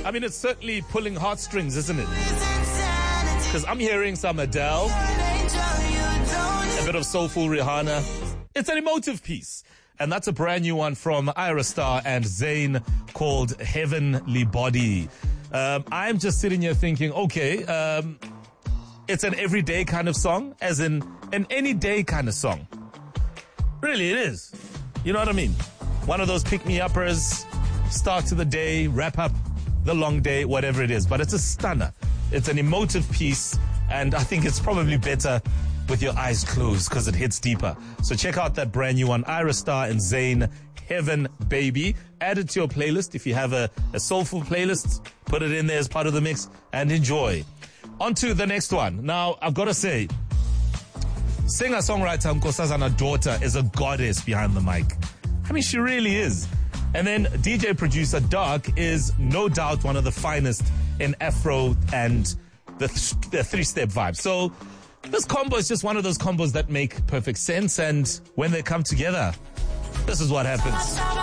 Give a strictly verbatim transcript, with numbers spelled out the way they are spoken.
I mean, it's certainly pulling heartstrings, isn't it? Because I'm hearing some Adele, a bit of soulful Rihanna. It's an emotive piece. And that's a brand new one from Ira Star and Zayn called Heavenly Body. Um, I'm just sitting here thinking, okay, um, it's an everyday kind of song, as in an any day kind of song. Really, it is. You know what I mean? One of those pick-me-uppers, start to the day, wrap up the long day, whatever it is. But it's a stunner. It's an emotive piece, and I think it's probably better with your eyes closed because it hits deeper. So check out that brand new one, Ira Star and Zayn, Heaven Baby. Add it to your playlist. If you have a, a soulful playlist, put it in there as part of the mix and enjoy. On to the next one. Now, I've got to say, singer-songwriter Nkosazana Daughter is a goddess behind the mic. I mean, she really is. And then D J producer Dark is no doubt one of the finest in Afro and the, th- the three-step vibe. So this combo is just one of those combos that make perfect sense, and when they come together, this is what happens.